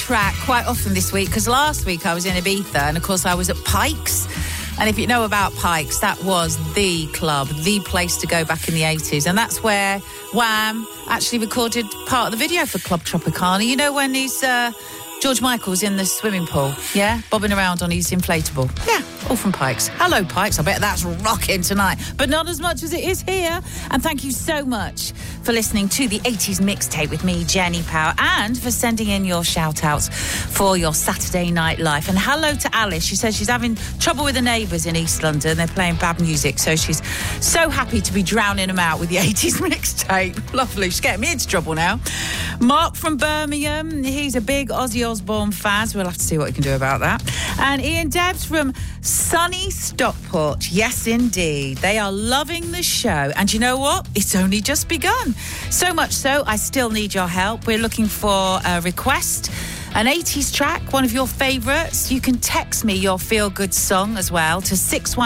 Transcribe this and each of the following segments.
track quite often this week because last week I was in Ibiza and, of course, I was at Pikes. And if you know about Pikes, that was the club, the place to go back in the 80s. And that's where Wham actually recorded part of the video for Club Tropicana. You know when he's George Michael's in the swimming pool, yeah? Bobbing around on his inflatable. Yeah, all from Pikes. Hello, Pikes. I bet that's rocking tonight. But not as much as it is here. And thank you so much for listening to the 80s mixtape with me, Jenny Power, and for sending in your shout-outs for your Saturday night life. And hello to Alice. She says she's having trouble with the neighbours in East London. They're playing bad music, so she's so happy to be drowning them out with the 80s mixtape. Lovely. She's getting me into trouble now. Mark from Birmingham. He's a big Ozzy Osbourne fan, so we'll have to see what we can do about that. And Ian Debs from sunny Stockport. Yes, indeed. They are loving the show. And you know what? It's only just begun. So much so, I still need your help. We're looking for a request, an 80s track, one of your favourites. You can text me your feel-good song as well to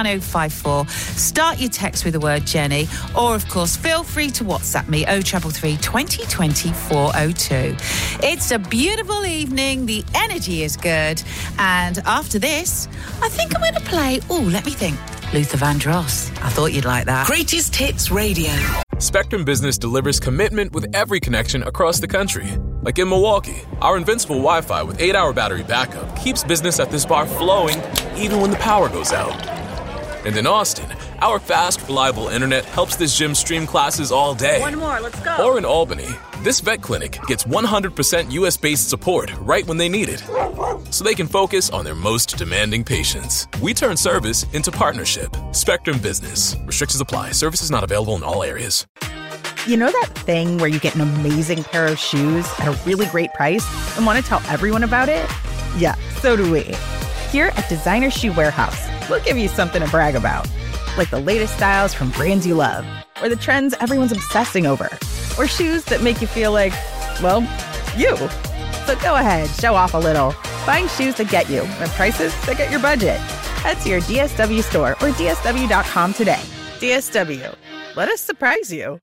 61054. Start your text with the word Jenny, or, of course, feel free to WhatsApp me 0333 2020 402. It's a beautiful evening. The energy is good. And after this, I think I'm going to play, let me think, Luther Vandross. I thought you'd like that. Greatest Hits Radio. Spectrum Business delivers commitment with every connection across the country. Like in Milwaukee, our invincible Wi-Fi with 8-hour battery backup keeps business at this bar flowing even when the power goes out. And in Austin, our fast, reliable internet helps this gym stream classes all day. One more, let's go. Or in Albany, this vet clinic gets 100% US-based support right when they need it, so they can focus on their most demanding patients. We turn service into partnership. Spectrum Business. Restrictions apply. Services not available in all areas. You know that thing where you get an amazing pair of shoes at a really great price and want to tell everyone about it? Yeah, so do we. Here at Designer Shoe Warehouse, we'll give you something to brag about. Like the latest styles from brands you love, or the trends everyone's obsessing over, or shoes that make you feel like, well, you. So go ahead, show off a little. Find shoes that get you at prices that get your budget. Head to your DSW store or DSW.com today. DSW. Let us surprise you.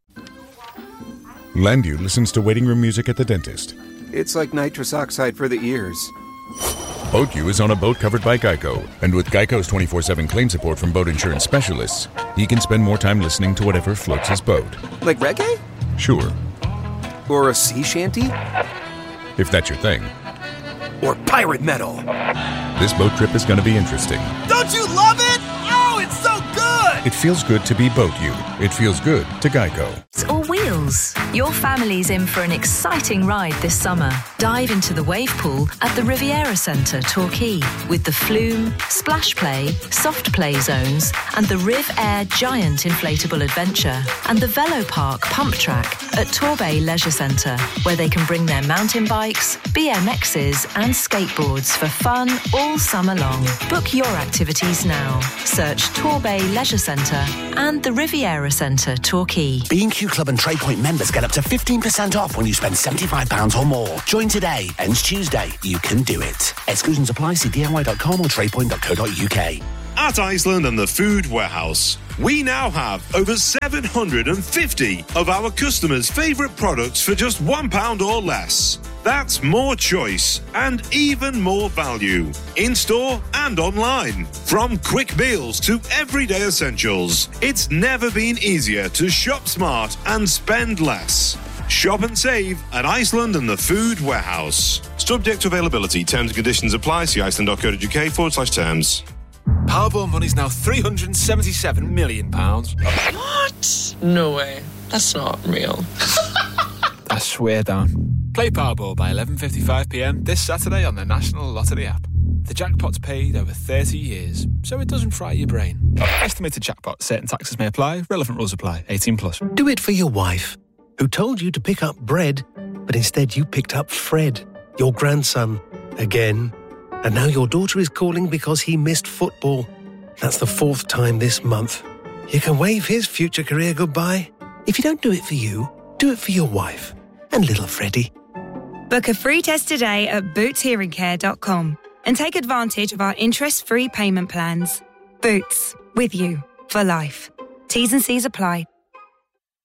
Landu listens to waiting room music at the dentist. It's like nitrous oxide for the ears. BoatU is on a boat covered by Geico. And with Geico's 24/7 claim support from boat insurance specialists, he can spend more time listening to whatever floats his boat. Like reggae? Sure. Or a sea shanty? If that's your thing. Or pirate metal? This boat trip is going to be interesting. Don't you love it? Oh, it's so good! It feels good to be BoatU. It feels good to Geico. Or wheels. Your family's in for an exciting ride this summer. Dive into the wave pool at the Riviera Centre, Torquay, with the Flume, Splash Play, Soft Play zones, and the Riv Air Giant Inflatable Adventure, and the Velo Park Pump Track at Torbay Leisure Centre, where they can bring their mountain bikes, BMXs, and skateboards for fun all summer long. Book your activities now. Search Torbay Leisure Centre and the Riviera Centre, Torquay. B&Q Club and TradePoint members get up to 15% off when you spend £75 or more. Join today. Ends Tuesday. You can do it. Exclusions apply. See DIY.com or tradepoint.co.uk. At Iceland and the Food Warehouse, we now have over 750 of our customers' favourite products for just £1 or less. That's more choice and even more value. In-store and online. From quick meals to everyday essentials, it's never been easier to shop smart and spend less. Shop and save at Iceland and the Food Warehouse. Subject to availability. Terms and conditions apply. See iceland.co.uk/terms. Powerball money's now £377 million. What? No way. That's not real. I swear down. Play Powerball by 11:55pm this Saturday on the National Lottery app. The jackpot's paid over 30 years, so it doesn't fry your brain. Estimated jackpot. Certain taxes may apply. Relevant rules apply. 18+. Do it for your wife, who told you to pick up bread, but instead you picked up Fred, your grandson, again. And now your daughter is calling because he missed football. That's the 4th time this month. You can wave his future career goodbye. If you don't do it for you, do it for your wife and little Freddie. Book a free test today at bootshearingcare.com and take advantage of our interest-free payment plans. Boots, with you for life. T's and C's apply.